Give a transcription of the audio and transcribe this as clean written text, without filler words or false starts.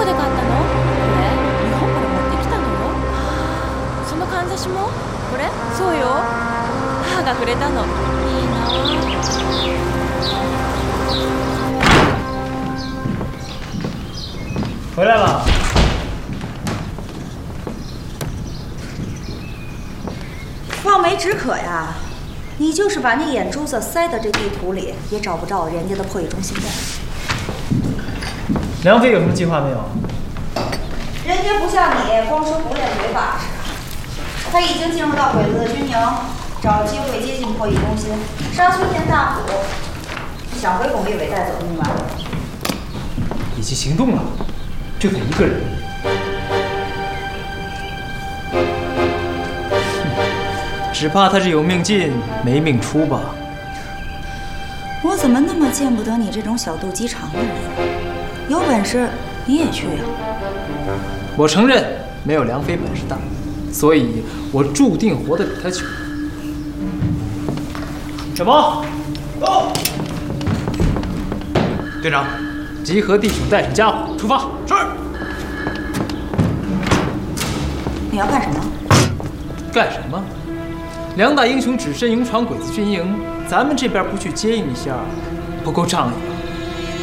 こで買ったの？これ日本から持ってきたのよ。そのかんざしもこれ？そうよ。母がくれたの。いいな。 回来了。 望梅止渴呀！你就是把那眼珠子塞到这地图里，也找不着人家的破译中心的。 梁飞有什么计划没有？ 人家不像你，光说不练嘴把式。他已经进入到鬼子的军营，找机会接近破译中心，杀崔田大虎，想回巩立伟带走的密码。 已经行动了，就他一个人。只怕他是有命进没命出吧。 我怎么那么见不得你这种小肚鸡肠的人？有本事你也去呀！ 我承认没有梁飞本事大，所以我注定活得比他久。小毛，走！队长，集合弟兄，带上家伙，出发。是。 你要干什么？ 干什么？梁大英雄只身勇闯鬼子军营，咱们这边不去接应一下，不够仗义。